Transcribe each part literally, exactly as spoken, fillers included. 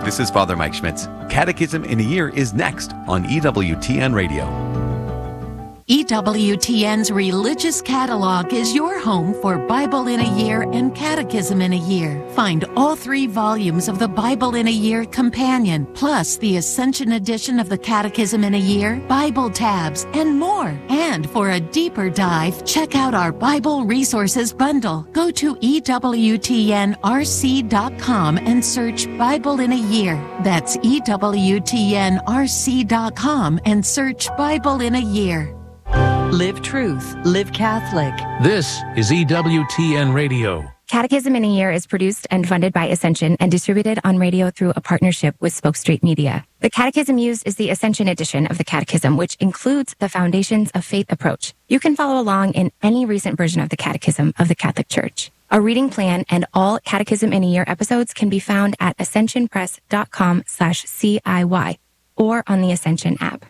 This is Father Mike Schmitz. Catechism in a Year is next on E W T N Radio. E W T N's Religious Catalog is your home for Bible in a Year and Catechism in a Year. Find all three volumes of the Bible in a Year Companion, plus the Ascension edition of the Catechism in a Year, Bible tabs, and more. And for a deeper dive, check out our Bible Resources Bundle. Go to E W T N R C dot com and search Bible in a Year. That's E W T N R C dot com and search Bible in a Year. Live truth. Live Catholic. This is E W T N Radio. Catechism in a Year is produced and funded by Ascension and distributed on radio through a partnership with Spoke Street Media. The catechism used is the Ascension edition of the Catechism, which includes the Foundations of Faith approach. You can follow along in any recent version of the Catechism of the Catholic Church. A reading plan and all Catechism in a Year episodes can be found at ascensionpress.com slash CIY or on the Ascension app.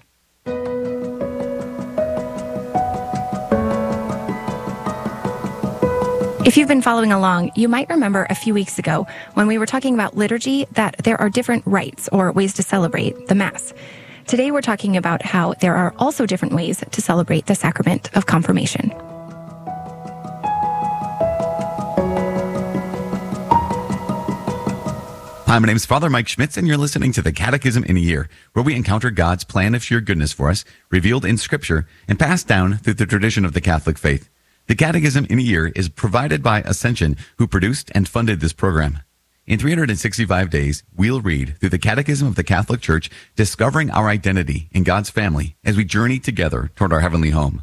If you've been following along, you might remember a few weeks ago when we were talking about liturgy that there are different rites or ways to celebrate the Mass. Today we're talking about how there are also different ways to celebrate the sacrament of confirmation. Hi, my name is Father Mike Schmitz, and you're listening to the Catechism in a Year, where we encounter God's plan of sheer goodness for us, revealed in Scripture and passed down through the tradition of the Catholic faith. The Catechism in a Year is provided by Ascension, who produced and funded this program. In three hundred sixty-five days, we'll read through the Catechism of the Catholic Church, discovering our identity in God's family as we journey together toward our heavenly home.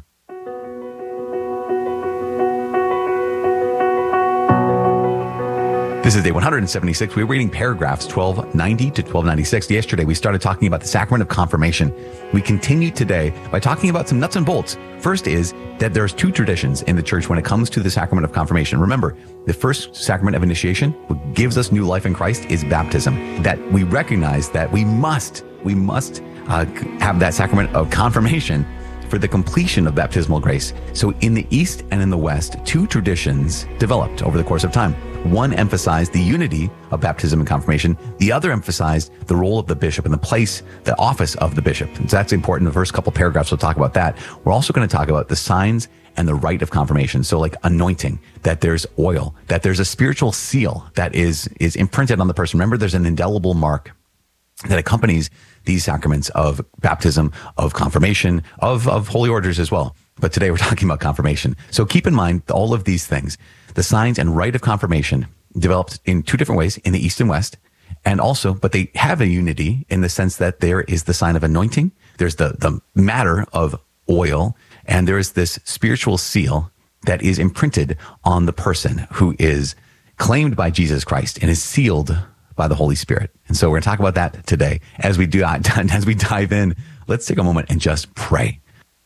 This is day one hundred seventy-six. We're reading paragraphs twelve ninety to twelve ninety-six. Yesterday, we started talking about the sacrament of confirmation. We continue today by talking about some nuts and bolts. First is that there's two traditions in the church when it comes to the sacrament of confirmation. Remember, the first sacrament of initiation, what gives us new life in Christ, is baptism. That we recognize that we must, we must uh, have that sacrament of confirmation for the completion of baptismal grace. So in the East and in the West, two traditions developed over the course of time. One emphasized the unity of baptism and confirmation. The other emphasized the role of the bishop and the place, the office of the bishop. And so that's important. The first couple paragraphs, we'll talk about that. We're also going to talk about the signs and the rite of confirmation. So like anointing, that there's oil, that there's a spiritual seal that is, is imprinted on the person. Remember, there's an indelible mark that accompanies these sacraments of baptism, of confirmation, of, of holy orders as well. But today we're talking about confirmation. So keep in mind all of these things. The signs and rite of confirmation developed in two different ways in the East and West. And also, but they have a unity in the sense that there is the sign of anointing. There's the, the matter of oil, and there is this spiritual seal that is imprinted on the person who is claimed by Jesus Christ and is sealed by the Holy Spirit. And so we're going to talk about that today. As we do, as we dive in, let's take a moment and just pray.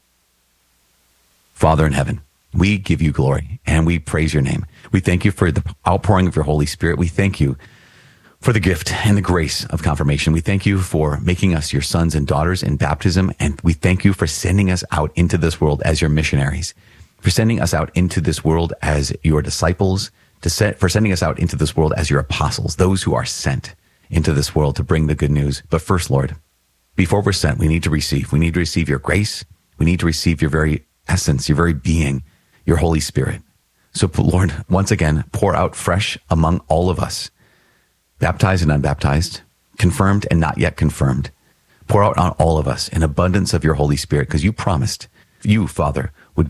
Father in heaven, we give you glory and we praise your name. We thank you for the outpouring of your Holy Spirit. We thank you for the gift and the grace of confirmation. We thank you for making us your sons and daughters in baptism. And we thank you for sending us out into this world as your missionaries, for sending us out into this world as your disciples, to set, for sending us out into this world as your apostles, those who are sent into this world to bring the good news. But first, Lord, before we're sent, we need to receive. We need to receive your grace. We need to receive your very essence, your very being, your Holy Spirit. So, Lord, once again, pour out fresh among all of us, baptized and unbaptized, confirmed and not yet confirmed. Pour out on all of us an abundance of your Holy Spirit, because you promised, you, Father, would